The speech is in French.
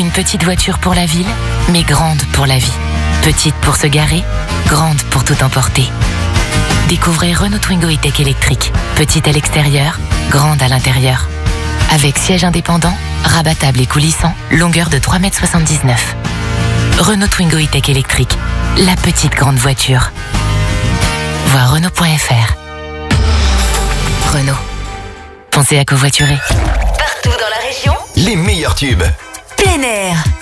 Une petite voiture pour la ville, mais grande pour la vie. Petite pour se garer, grande pour tout emporter. Découvrez Renault Twingo E-Tech électrique. Petite à l'extérieur, grande à l'intérieur. Avec siège indépendant, rabattable et coulissant, longueur de 3,79 m. Renault Twingo E-Tech électrique. La petite grande voiture. Voir Renault.fr. Renault. Pensez à covoiturer. Partout dans la région, Les meilleurs tubes. plein air.